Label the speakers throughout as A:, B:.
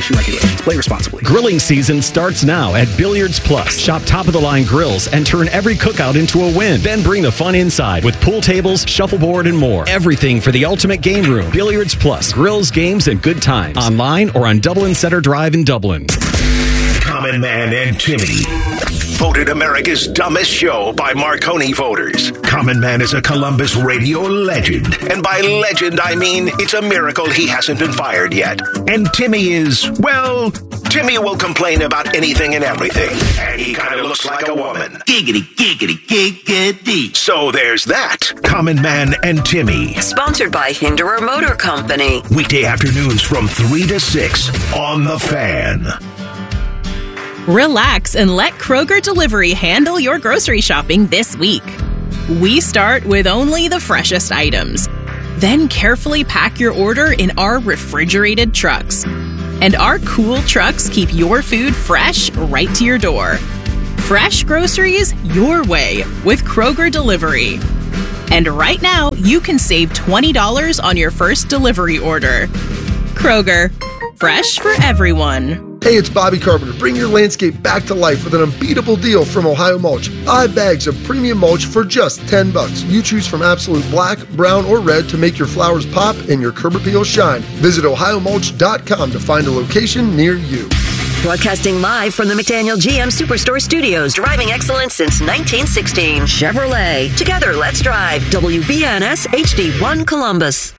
A: Commission regulations. Play responsibly.
B: Grilling season starts now at Billiards Plus. Shop top-of-the-line grills and turn every cookout into a win. Then bring the fun inside with pool tables, shuffleboard, and more. Everything for the ultimate game room. Billiards Plus. Grills, games, and good times. Online or on Dublin Center Drive in Dublin.
C: Common Man and Timmy. Voted America's dumbest show by Marconi voters. Common Man is a Columbus radio legend. And by legend, I mean it's a miracle he hasn't been fired yet. And Timmy is, well, Timmy will complain about anything and everything. And he kind of looks like a woman.
D: Giggity, giggity, giggity.
C: So there's that. Common Man and Timmy.
E: Sponsored by Hinderer Motor Company.
C: Weekday afternoons from 3 to 6 on The Fan.
F: Relax and let Kroger Delivery handle your grocery shopping this week. We start with only the freshest items. Then carefully pack your order in our refrigerated trucks. And our cool trucks keep your food fresh right to your door. Fresh groceries your way with Kroger Delivery. And right now, you can save $20 on your first delivery order. Kroger, fresh for everyone.
G: Hey, it's Bobby Carpenter. Bring your landscape back to life with an unbeatable deal from Ohio Mulch. 5 bags of premium mulch for just $10. You choose from absolute black, brown, or red to make your flowers pop and your curb appeal shine. Visit ohiomulch.com to find a location near you.
E: Broadcasting live from the McDaniel GM Superstore Studios, driving excellence since 1916. Chevrolet. Together, let's drive. WBNS HD1 Columbus.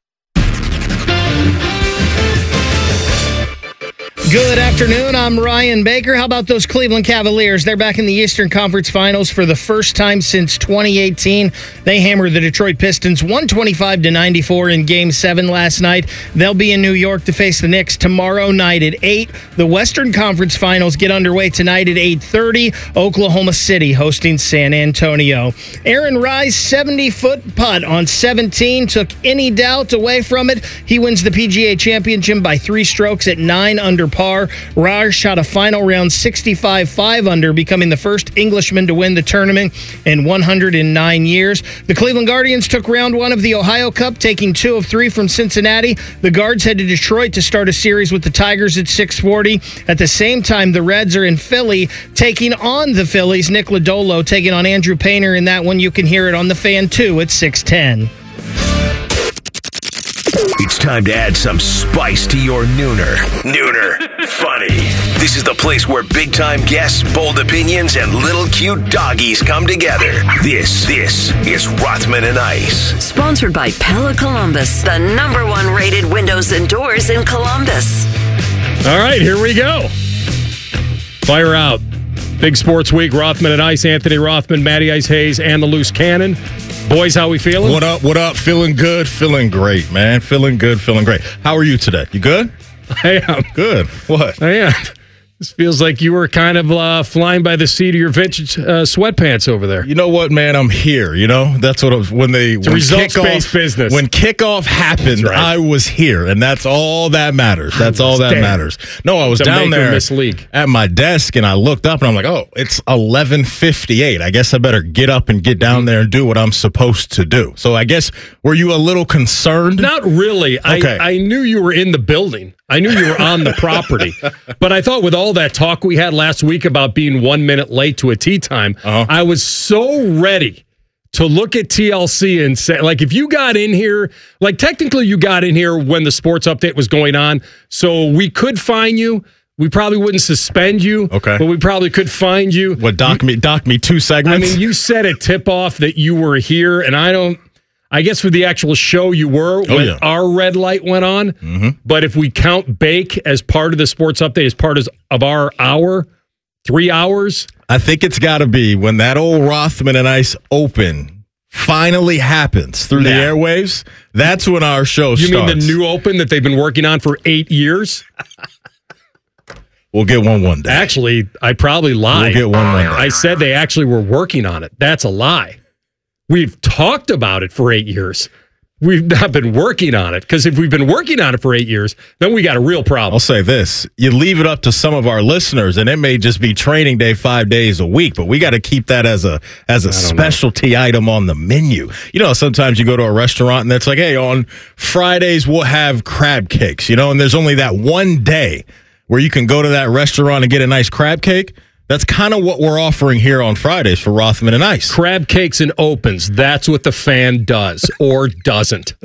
H: Good afternoon. I'm Ryan Baker. How about those Cleveland Cavaliers? They're back in the Eastern Conference Finals for the first time since 2018. They hammered the Detroit Pistons 125-94 in Game 7 last night. They'll be in New York to face the Knicks tomorrow night at 8. The Western Conference Finals get underway tonight at 8:30. Oklahoma City hosting San Antonio. Aaron Rise, 70-foot putt on 17, took any doubt away from it. He wins the PGA Championship by 3 strokes at 9 under par. Raj shot a final round 65 under, becoming the first Englishman to win the tournament in 109 years. The Cleveland Guardians took round 1 of the Ohio Cup, taking 2 of 3 from Cincinnati. The Guards head to Detroit to start a series with the Tigers at 6:40. At the same time, the Reds are in Philly taking on the Phillies. Nick Lodolo taking on Andrew Painter in that one. You can hear it on the Fan 2 at 6:10.
C: It's time to add some spice to your nooner. Nooner funny. This is the place where big-time guests, bold opinions, and little cute doggies come together. This is Rothman and Ice.
E: Sponsored by Pella Columbus, the #1 rated windows and doors in Columbus.
I: All right, here we go. Fire out. Big Sports Week, Rothman and Ice, Anthony Rothman, Matty Ice Hayes, and the Loose Cannon. Boys, how we feeling?
J: What up, what up? Feeling good, feeling great, man. Feeling good, feeling great. How are you today? You good?
I: I am.
J: Good. What?
I: I am. This feels like you were kind of flying by the seat of your vintage sweatpants over there.
J: You know what, man? I'm here. You know, that's what it was when
I: results-based business.
J: When kickoff happened, right. I was here, and that's all that matters. That's all that matters. No, I was down there at my desk, and I looked up, and I'm like, oh, it's 11:58. I guess I better get up and get down there and do what I'm supposed to do. So I guess, were you a little concerned?
I: Not really. Okay. I knew you were in the building. I knew you were on the property. But I thought with all that talk we had last week about being 1 minute late to a tee time, I was so ready to look at TLC and say, like, if you got in here, like, technically you got in here when the sports update was going on, so we could fine you. We probably wouldn't suspend you, but we probably could fine you.
J: What, dock me 2 segments?
I: I mean, you said at tip-off that you were here, and I guess for the actual show you were when our red light went on. Mm-hmm. But if we count Bake as part of the sports update, as part of our hour, 3 hours.
J: I think it's got to be when that old Rothman and Ice Open finally happens through the airwaves. That's when our show starts.
I: You mean the new Open that they've been working on for 8 years?
J: We'll get one day.
I: Actually, I probably lied.
J: We'll get one day.
I: I said they actually were working on it. That's a lie. We've talked about it for 8 years. We've not been working on it, because if we've been working on it for 8 years, then we got a real problem.
J: I'll say this. You leave it up to some of our listeners, and it may just be training day 5 days a week, but we got to keep that as a specialty item on the menu. You know, sometimes you go to a restaurant, and it's like, hey, on Fridays we'll have crab cakes, you know, and there's only that one day where you can go to that restaurant and get a nice crab cake. That's kind of what we're offering here on Fridays for Rothman and Ice.
I: Crab cakes and opens. That's what the fan does or doesn't.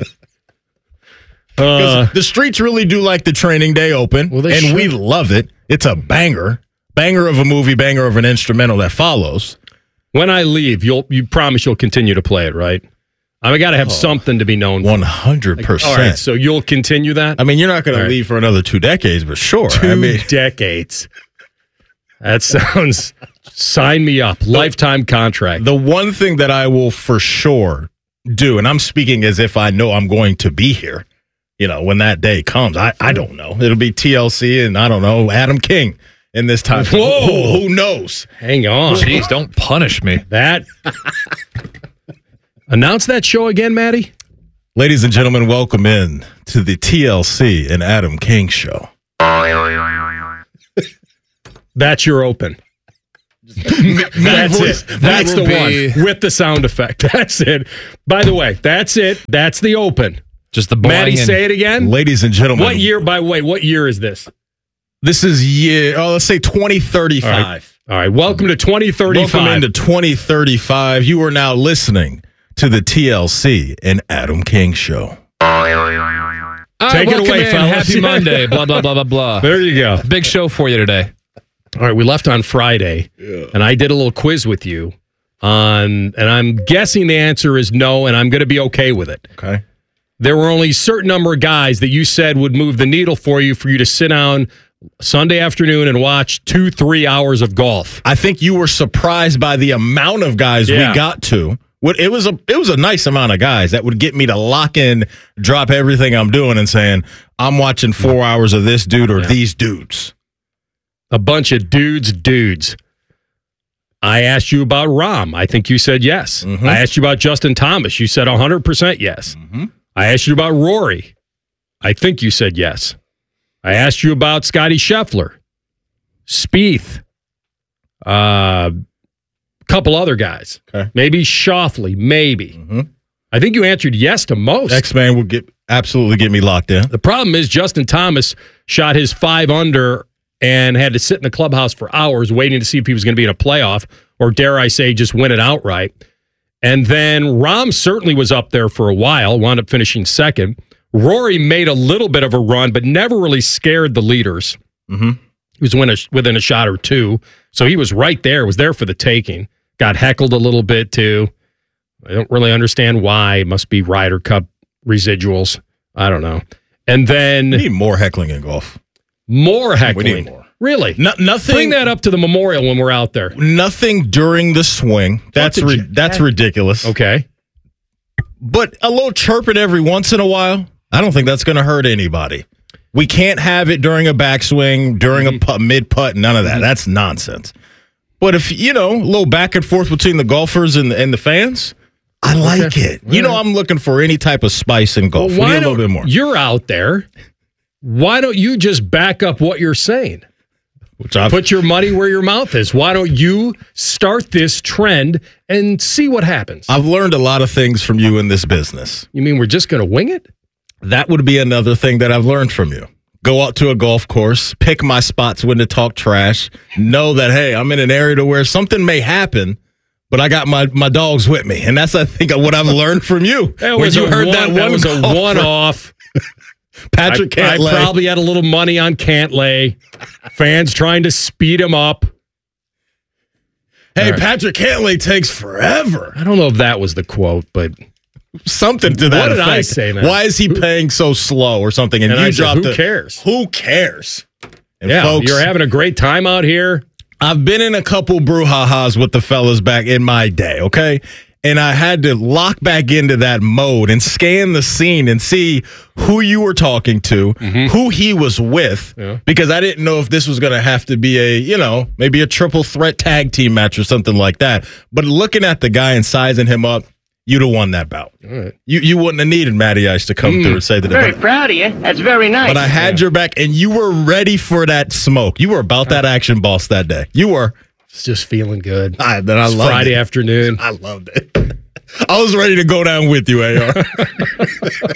J: The streets really do like the Training Day Open, and we love it. It's a banger of a movie, banger of an instrumental that follows.
I: When I leave, you promise you'll continue to play it, right? I got to have something to be known for.
J: 100%.
I: All right, so you'll continue that?
J: I mean, you're not going to leave for another 2 decades, but sure.
I: 2 decades. That sounds... Sign me up. Lifetime contract.
J: The one thing that I will for sure do, and I'm speaking as if I know I'm going to be here, when that day comes. I don't know. It'll be TLC and, I don't know, Adam King in this time.
I: Whoa.
J: Who knows?
I: Hang on.
A: Jeez, don't punish me.
I: Announce that show again, Maddie.
J: Ladies and gentlemen, welcome in to the TLC and Adam King show.
I: That's your open. That's it. That's the one with the sound effect. That's it. By the way, that's it. That's the open.
A: Just the
I: Maddie, say it again.
J: Ladies and gentlemen.
I: What year, by the way, what year is this?
J: This is let's say 2035.
I: All right. Welcome to 2035.
J: Welcome into 2035. You are now listening to the TLC and Adam King show.
I: Take it away, fellas.
A: Happy Monday. Blah, blah, blah, blah, blah.
I: There you go.
A: Big show for you today.
I: All right, we left on Friday, and I did a little quiz with you and I'm guessing the answer is no, and I'm going to be okay with it.
J: Okay.
I: There were only a certain number of guys that you said would move the needle for you to sit down Sunday afternoon and watch 2-3 hours of golf.
J: I think you were surprised by the amount of guys we got to. It was a nice amount of guys that would get me to lock in, drop everything I'm doing, and saying, I'm watching 4 hours of this dude or these dudes.
I: A bunch of dudes. I asked you about Rahm. I think you said yes. Mm-hmm. I asked you about Justin Thomas. You said 100% yes.
J: Mm-hmm.
I: I asked you about Rory. I think you said yes. I asked you about Scotty Scheffler, Spieth, couple other guys.
J: Okay.
I: Maybe Schauffele, maybe.
J: Mm-hmm.
I: I think you answered yes to most.
J: X-Man will absolutely get me locked in.
I: The problem is Justin Thomas shot his 5 under and had to sit in the clubhouse for hours waiting to see if he was going to be in a playoff, or dare I say, just win it outright. And then Rahm certainly was up there for a while, wound up finishing second. Rory made a little bit of a run, but never really scared the leaders.
J: Mm-hmm.
I: He was within a shot or two, so he was right there, was there for the taking. Got heckled a little bit, too. I don't really understand why. It must be Ryder Cup residuals. I don't know. And then...
J: We need more heckling in golf.
I: More heckling.
J: We need more.
I: Really?
J: Nothing.
I: Bring that up to the memorial when we're out there.
J: Nothing during the swing. That's ridiculous.
I: Okay.
J: But a little chirping every once in a while, I don't think that's going to hurt anybody. We can't have it during a backswing, during a mid-putt, none of that. Mm-hmm. That's nonsense. But if, a little back and forth between the golfers and the fans, I like it. Right. I'm looking for any type of spice in golf.
I: Well,
J: we need a little bit more.
I: You're out there. Why don't you just back up what you're saying? Put your money where your mouth is. Why don't you start this trend and see what happens?
J: I've learned a lot of things from you in this business.
I: You mean we're just going to wing it?
J: That would be another thing that I've learned from you. Go out to a golf course, pick my spots when to talk trash, know that, hey, I'm in an area to where something may happen, but I got my dogs with me. And that's, I think, what I've learned from you.
I: That was a one-off.
J: Patrick Cantlay.
I: I probably had a little money on Cantlay. Fans trying to speed him up.
J: Hey, right. Patrick Cantlay takes forever.
I: I don't know if that was the quote, but
J: something to that effect.
I: What did I say, man?
J: Why is he paying so slow or something? And you dropped
I: who cares?
J: Who cares? And
I: folks, you're having a great time out here.
J: I've been in a couple brouhahas with the fellas back in my day, okay? And I had to lock back into that mode and scan the scene and see who you were talking to, who he was with, because I didn't know if this was going to have to be maybe a triple threat tag team match or something like that. But looking at the guy and sizing him up, you'd have won that bout.
I: All right.
J: You wouldn't have needed Matty Ice to come through and say that.
D: Very proud of you. That's very nice.
J: But I had your back, and you were ready for that smoke. You were about that action, boss, that day. You were.
I: It's just feeling good.
J: I loved
I: Friday afternoon.
J: I loved it. I was ready to go down with you, AR.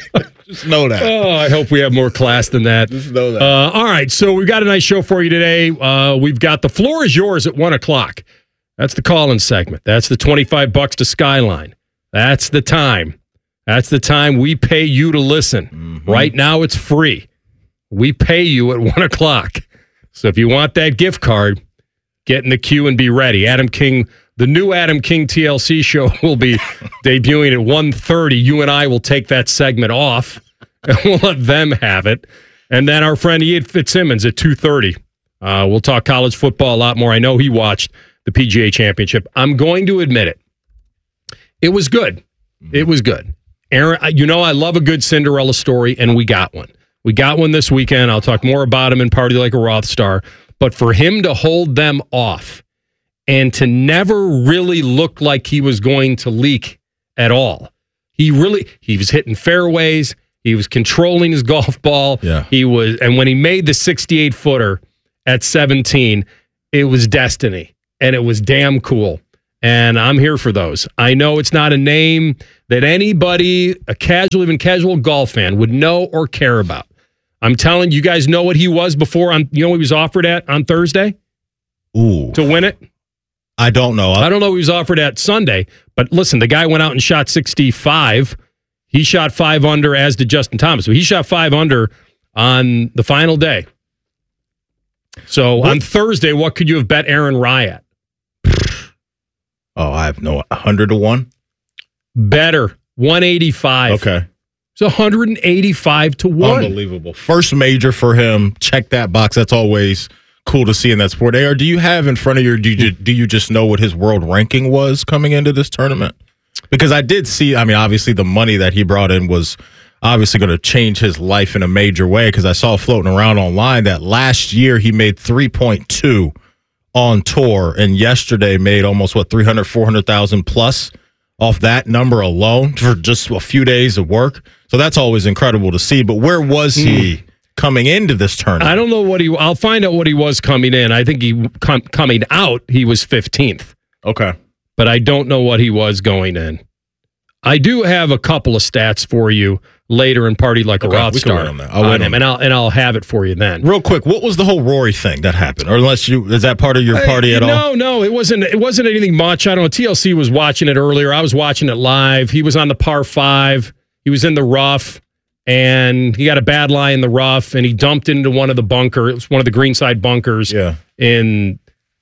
J: Just know that.
I: Oh, I hope we have more class than that.
J: Just know that.
I: All right, so we've got a nice show for you today. We've got The Floor is Yours at 1 o'clock. That's the call-in segment. That's the $25 to Skyline. That's the time. That's the time we pay you to listen. Mm-hmm. Right now, it's free. We pay you at 1 o'clock. So if you want that gift card, get in the queue and be ready. Adam King, the new Adam King TLC show will be debuting at 1:30. You and I will take that segment off, and we'll let them have it. And then our friend Ian Fitzsimmons at 2:30. We'll talk college football a lot more. I know he watched the PGA Championship. I'm going to admit it. It was good. It was good. Aaron, you know I love a good Cinderella story, and we got one. We got one this weekend. I'll talk more about him in Party Like a Rothstar. But for him to hold them off and to never really look like he was going to leak at all. He was hitting fairways. He was controlling his golf ball.
J: Yeah.
I: And when he made the 68-footer at 17, it was destiny. And it was damn cool. And I'm here for those. I know it's not a name that anybody, even casual golf fan, would know or care about. I'm telling you guys know what he was before. You know what he was offered at on Thursday?
J: Ooh.
I: To win it?
J: I don't know.
I: I don't know what he was offered at Sunday. But listen, the guy went out and shot 65. He shot 5 under, as did Justin Thomas. So he shot 5 under on the final day. So on Thursday, what could you have bet Aaron Rai at?
J: Oh, I have no 100 to 1.
I: Better, 185.
J: Okay.
I: It's 185 to 1.
J: Unbelievable. First major for him. Check that box. That's always cool to see in that sport. AR, do you have in front of you, do you just know what his world ranking was coming into this tournament? Because I did see, obviously the money that he brought in was obviously going to change his life in a major way, because I saw floating around online that last year he made 3.2 on tour, and yesterday made almost, 400,000 plus off that number alone for just a few days of work. So that's always incredible to see. But where was he coming into this tournament?
I: I don't know I'll find out what he was coming in. I think coming out, he was 15th.
J: Okay.
I: But I don't know what he was going in. I do have a couple of stats for you later in Party Like a Rothstar on him, and I'll have it for you then.
J: Real quick, what was the whole Rory thing that happened? Or is that part of your party at all?
I: No, it wasn't anything much. I don't know. TLC was watching it earlier. I was watching it live. He was on the par 5. He was in the rough, and he got a bad lie in the rough, and he dumped into one of the bunkers. It was one of the greenside bunkers in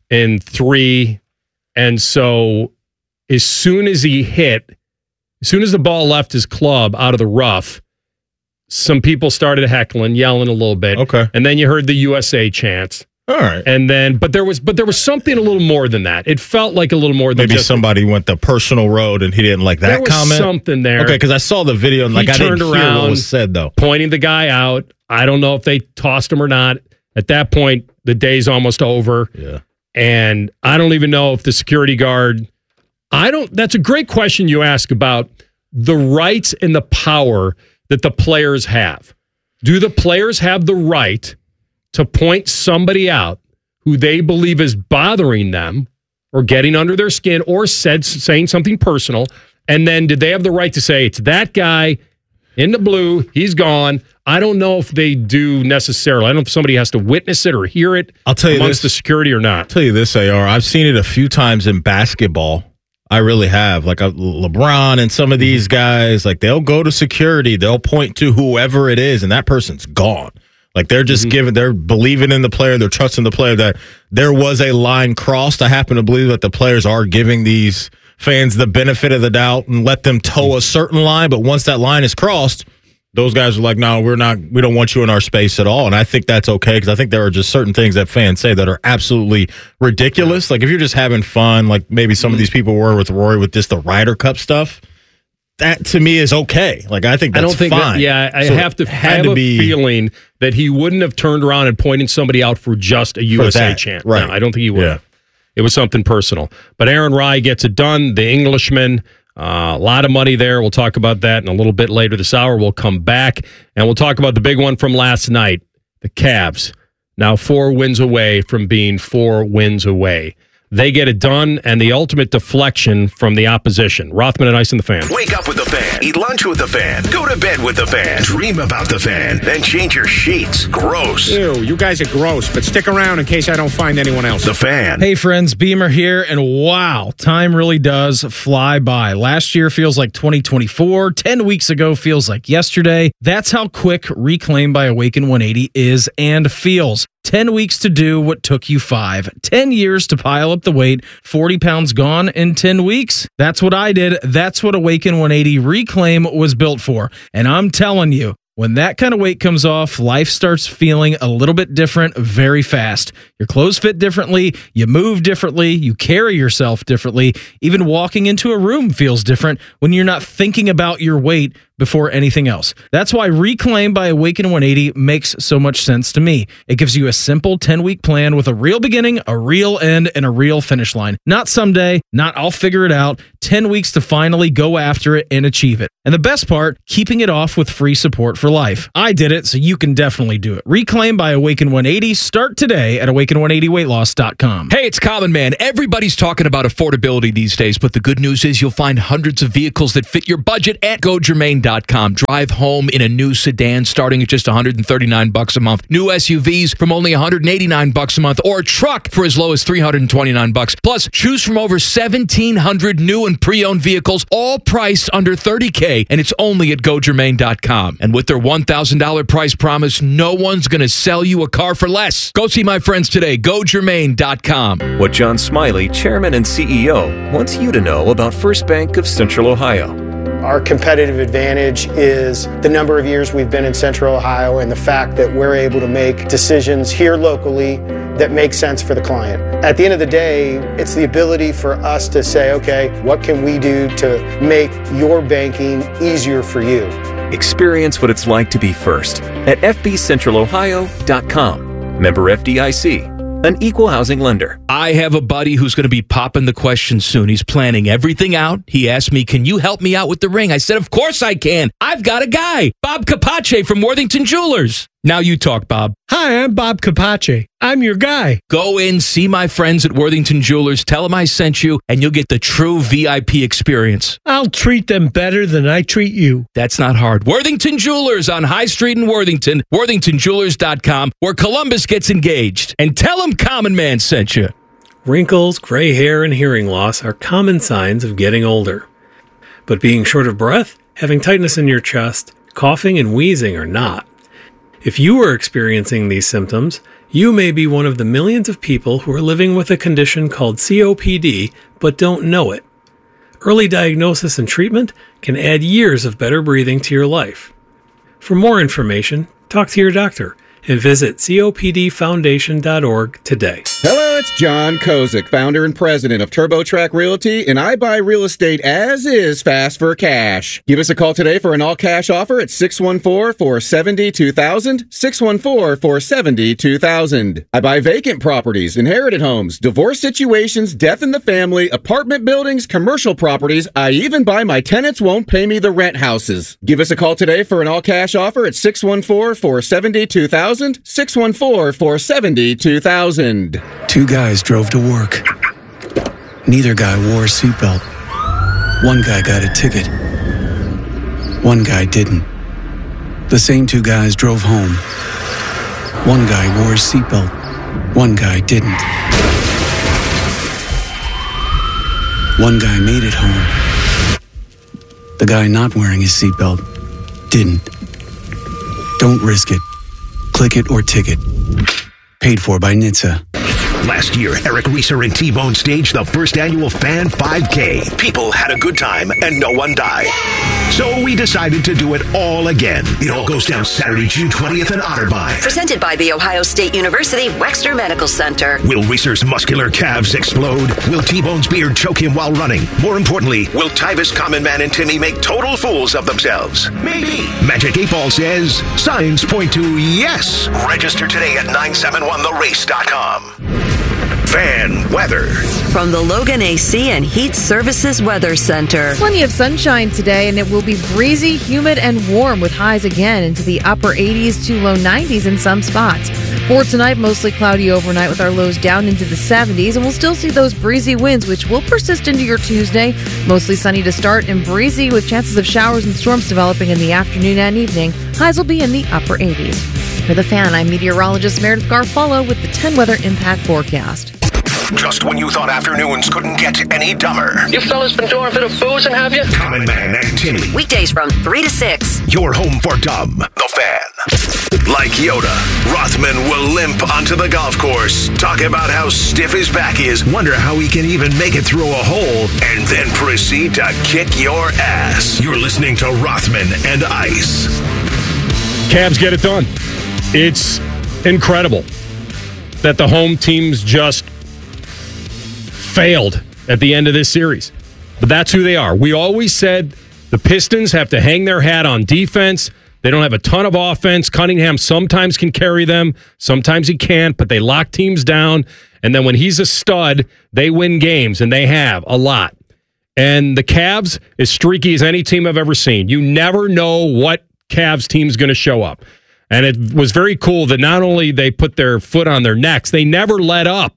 I: 3. And so as soon as the ball left his club out of the rough, some people started heckling, yelling a little bit.
J: Okay.
I: And then you heard the USA chants.
J: All right.
I: And then, but there was something a little more than that. It felt like a little more than
J: maybe somebody went the personal road and he didn't like that comment.
I: There was something there.
J: Okay, because I saw the video and I didn't hear what was said though.
I: Pointing the guy out. I don't know if they tossed him or not. At that point, the day's almost over.
J: Yeah.
I: And I don't even know if the security guard. That's a great question you ask about the rights and the power that the players have. Do the players have the right to point somebody out who they believe is bothering them or getting under their skin or saying something personal? And then did they have the right to say, it's that guy in the blue, he's gone? I don't know if they do necessarily. I don't know if somebody has to witness it or hear it amongst the security or not.
J: I'll tell you this, AR. I've seen it a few times in basketball. I really have. Like LeBron and some of these guys, like they'll go to security, they'll point to whoever it is, and that person's gone. Like they're just they're believing in the player, they're trusting the player that there was a line crossed. I happen to believe that the players are giving these fans the benefit of the doubt and let them toe a certain line, but once that line is crossed, those guys are like, no, we don't want you in our space at all. And I think that's okay, because I think there are just certain things that fans say that are absolutely ridiculous. Like if you're just having fun, like maybe some of these people were with Rory with just the Ryder Cup stuff, that to me is okay. Like I think that's fine.
I: I have a feeling that he wouldn't have turned around and pointed somebody out for just a USA chant.
J: Right.
I: No, I don't think he would. Yeah. It was something personal. But Aaron Rai gets it done. The Englishman. A lot of money there. We'll talk about that in a little bit later this hour. We'll come back, and we'll talk about the big one from last night. The Cavs, now 4 wins away from being 4 wins away. They get it done, and the ultimate deflection from the opposition. Rothman and Ice and the Fan.
C: Wake up with the Fan. Eat lunch with the Fan. Go to bed with the Fan. Dream about the Fan. Then change your sheets. Gross.
K: Ew, you guys are gross, but stick around in case I don't find anyone else.
C: The Fan.
L: Hey friends, Beamer here, and wow, time really does fly by. Last year feels like 2024. 10 weeks ago feels like yesterday. That's how quick Reclaim by Awaken 180 is and feels. 10 weeks to do what took you 5. 10 years to pile up the weight. 40 pounds gone in 10 weeks. That's what I did. That's what Awaken 180 Reclaim was built for. And I'm telling you, when that kind of weight comes off, life starts feeling a little bit different very fast. Your clothes fit differently, you move differently, you carry yourself differently. Even walking into a room feels different when you're not thinking about your weight before anything else. That's why Reclaim by Awaken 180 makes so much sense to me. It gives you a simple 10-week plan with a real beginning, a real end, and a real finish line. Not someday, not I'll figure it out. 10 weeks to finally go after it and achieve it. And the best part, keeping it off with free support for life. I did it, so you can definitely do it. Reclaim by Awaken 180. Start today at awaken180weightloss.com.
A: Hey, it's Common Man. Everybody's talking about affordability these days, but the good news is you'll find hundreds of vehicles that fit your budget at GoGermain.com. Drive home in a new sedan starting at just $139 a month. New SUVs from only $189 a month, or a truck for as low as $329. Plus, choose from over 1,700 new and pre-owned vehicles, all priced under $30K, and it's only at GoGermain.com. And with their $1,000 price promise, no one's going to sell you a car for less. Go see my friends today. GoGermain.com.
M: What John Smiley, Chairman and CEO, wants you to know about First Bank of Central Ohio.
N: Our competitive advantage is the number of years we've been in Central Ohio and the fact that we're able to make decisions here locally that make sense for the client. At the end of the day, it's the ability for us to say, okay, what can we do to make your banking easier for you?
M: Experience what it's like to be first at fbcentralohio.com. Member FDIC. An equal housing lender.
A: I have a buddy who's going to be popping the question soon. He's planning everything out. He asked me, can you help me out with the ring? I said, of course I can. I've got a guy, Bob Capace from Worthington Jewelers. Now you talk, Bob.
O: Hi, I'm Bob Capace. I'm your guy.
A: Go in, see my friends at Worthington Jewelers, tell them I sent you, and you'll get the true VIP experience.
O: I'll treat them better than I treat you.
A: That's not hard. Worthington Jewelers on High Street in Worthington, worthingtonjewelers.com, where Columbus gets engaged. And tell them Common Man sent you.
P: Wrinkles, gray hair, and hearing loss are common signs of getting older. But being short of breath, having tightness in your chest, coughing, and wheezing are not. If you are experiencing these symptoms, you may be one of the millions of people who are living with a condition called COPD but don't know it. Early diagnosis and treatment can add years of better breathing to your life. For more information, talk to your doctor and visit copdfoundation.org today.
Q: Hello, it's John Kozik, founder and president of TurboTrack Realty, and I buy real estate as is fast for cash. Give us a call today for an all-cash offer at 614-470-2000, 614-470-2000. I buy vacant properties, inherited homes, divorce situations, death in the family, apartment buildings, commercial properties. I even buy my tenants won't pay me the rent houses. Give us a call today for an all-cash offer at 614-470-2000, 614-470-2000.
R: Two guys drove to work. Neither guy wore a seatbelt. One guy got a ticket. One guy didn't. The same two guys drove home. One guy wore a seatbelt. One guy didn't. One guy made it home. The guy not wearing his seatbelt didn't. Don't risk it. Click it or ticket. Paid for by NHTSA.
C: Last year, Eric Reeser and T-Bone staged the first annual Fan 5K. People had a good time and no one died. So we decided to do it all again. It all goes down Saturday, June 20th in Otterbein.
E: Presented by The Ohio State University Wexner Medical Center.
C: Will Reeser's muscular calves explode? Will T-Bone's beard choke him while running? More importantly, will Tyvis, Common Man, and Timmy make total fools of themselves? Maybe. Magic 8 Ball says signs point to yes. Register today at 971therace.com. Fan weather.
E: From the Logan AC and Heat Services Weather Center.
S: Plenty of sunshine today, and it will be breezy, humid, and warm with highs again into the upper 80s to low 90s in some spots. For tonight, mostly cloudy overnight with our lows down into the 70s, and we'll still see those breezy winds, which will persist into your Tuesday. Mostly sunny to start and breezy with chances of showers and storms developing in the afternoon and evening. Highs will be in the upper 80s. For The Fan, I'm meteorologist Meredith Garfolo with the 10 Weather Impact Forecast.
C: Just when you thought afternoons couldn't get any dumber.
T: You fellas been doing a bit of boozing, have you?
C: Common Man and Timmy.
E: Weekdays from 3 to 6.
C: Your home for dumb. The Fan. Like Yoda, Rothman will limp onto the golf course, talk about how stiff his back is, wonder how he can even make it through a hole, and then proceed to kick your ass. You're listening to Rothman and Ice.
I: Cavs get it done. It's incredible that the home teams just failed at the end of this series. But that's who they are. We always said the Pistons have to hang their hat on defense. They don't have a ton of offense. Cunningham sometimes can carry them. Sometimes he can't, but they lock teams down. And then when he's a stud, they win games, and they have a lot. And the Cavs, as streaky as any team I've ever seen. You never know what Cavs team's going to show up. And it was very cool that not only they put their foot on their necks, they never let up.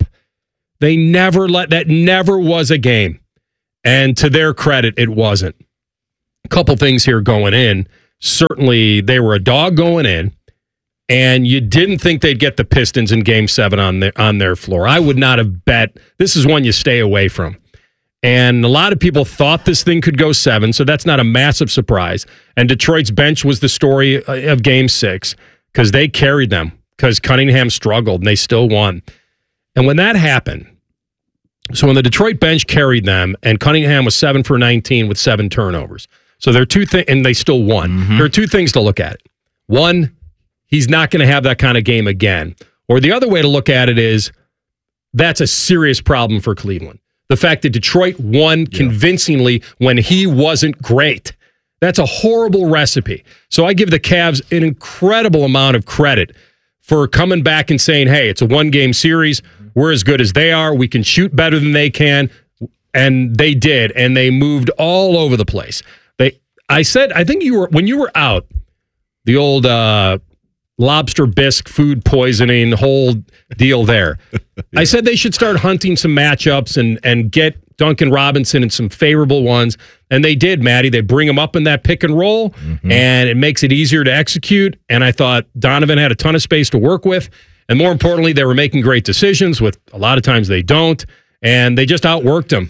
I: That never was a game. And to their credit, it wasn't. A couple things here going in. Certainly, they were a dog going in, and you didn't think they'd get the Pistons in Game 7 on their floor. I would not have bet. This is one you stay away from. And a lot of people thought this thing could go 7, so that's not a massive surprise. And Detroit's bench was the story of Game 6 because they carried them because Cunningham struggled, and they still won. And when that happened, so when the Detroit bench carried them, and Cunningham was 7 for 19 with 7 turnovers. So there are two things, and they still won. Mm-hmm. There are two things to look at. One, he's not going to have that kind of game again. Or the other way to look at it is that's a serious problem for Cleveland. The fact that Detroit won convincingly when he wasn't great. That's a horrible recipe. So I give the Cavs an incredible amount of credit for coming back and saying, hey, it's a one-game series. We're as good as they are. We can shoot better than they can. And they did. And they moved all over the place. I think when you were out, the old lobster bisque food poisoning whole deal there. I said they should start hunting some matchups and get Duncan Robinson in some favorable ones. And they did, Maddie. They bring him up in that pick and roll, and it makes it easier to execute. And I thought Donovan had a ton of space to work with. And more importantly, they were making great decisions, with a lot of times they don't. And they just outworked him.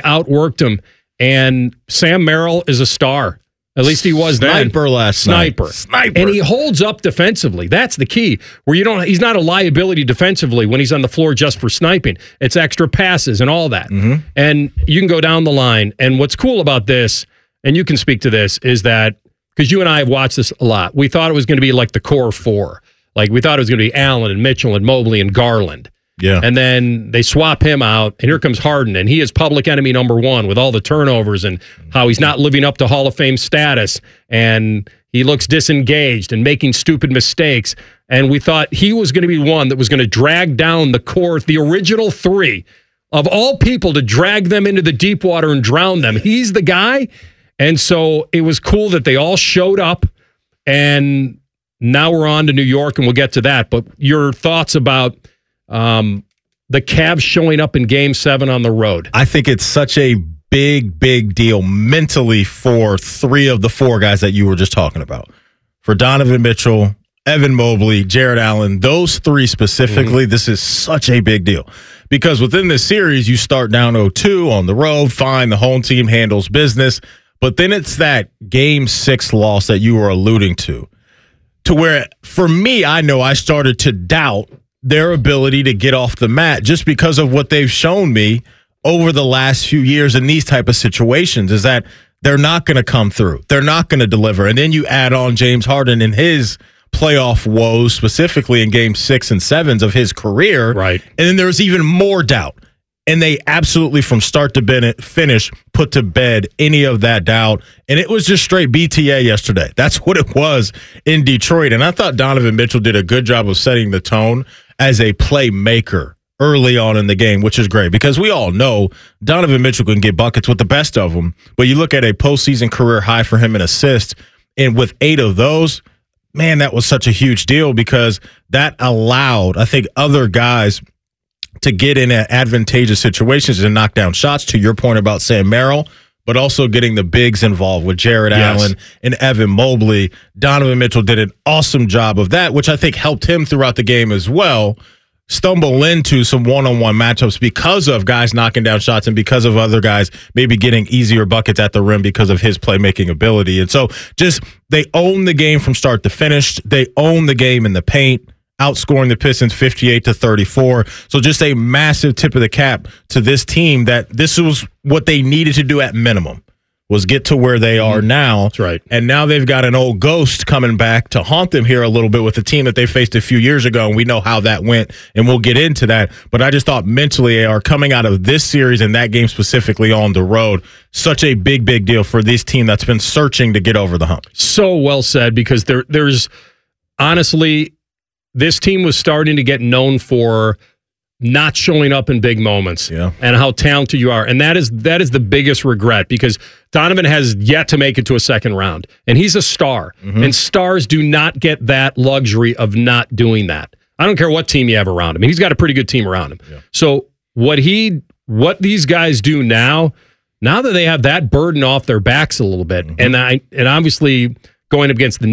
I: And Sam Merrill is a star. At least he was then.
J: Sniper last night. Sniper.
I: And he holds up defensively. That's the key. Where he's not a liability defensively when he's on the floor just for sniping. It's extra passes and all that. Mm-hmm. And you can go down the line. And what's cool about this, and you can speak to this, is that, because you and I have watched this a lot, we thought it was going to be like the core four. Like, we thought it was going to be Allen and Mitchell and Mobley and Garland.
J: Yeah.
I: And then they swap him out, and here comes Harden, and he is public enemy number one with all the turnovers and how he's not living up to Hall of Fame status, and he looks disengaged and making stupid mistakes. And we thought he was going to be one that was going to drag down the core, the original three, of all people, to drag them into the deep water and drown them. He's the guy. And so it was cool that they all showed up, and now we're on to New York, and we'll get to that. But your thoughts about the Cavs showing up in Game 7 on the road?
J: I think it's such a big deal mentally for 3 of the 4 guys that you were just talking about. For Donovan Mitchell, Evan Mobley, Jared Allen, those 3 specifically, this is such a big deal. Because within this series, you start down 0-2 on the road, fine, the home team handles business, but then it's that Game 6 loss that you were alluding to where, for me, I know I started to doubt their ability to get off the mat just because of what they've shown me over the last few years in these type of situations, is that they're not going to come through. They're not going to deliver. And then you add on James Harden and his playoff woes, specifically in Game 6 and 7s of his career.
I: Right.
J: And then there's even more doubt. And they absolutely, from start to finish, put to bed any of that doubt. And it was just straight BTA yesterday. That's what it was in Detroit. And I thought Donovan Mitchell did a good job of setting the tone as a playmaker early on in the game, which is great, because we all know Donovan Mitchell can get buckets with the best of them. But you look at a postseason career high for him in assists, and with 8 of those, man, that was such a huge deal because that allowed, I think, other guys to get in advantageous situations and knock down shots, to your point about Sam Merrill, but also getting the bigs involved with Jared Allen and Evan Mobley. Donovan Mitchell did an awesome job of that, which I think helped him throughout the game as well stumble into some one-on-one matchups because of guys knocking down shots and because of other guys maybe getting easier buckets at the rim because of his playmaking ability. And so just they own the game from start to finish. They own the game in the paint, outscoring the Pistons 58-34. So just a massive tip of the cap to this team that this was what they needed to do at minimum, was get to where they are now.
I: That's right.
J: And now they've got an old ghost coming back to haunt them here a little bit with the team that they faced a few years ago, and we know how that went, and we'll get into that. But I just thought mentally, AR, coming out of this series and that game specifically on the road, such a big, big deal for this team that's been searching to get over the hump.
I: So well said, because there's honestly, this team was starting to get known for not showing up in big moments and how talented you are. And that is the biggest regret, because Donovan has yet to make it to a second round, and he's a star. And stars do not get that luxury of not doing that. I don't care what team you have around him. And he's got a pretty good team around him. So what these guys do now that they have that burden off their backs a little bit, and obviously going up against the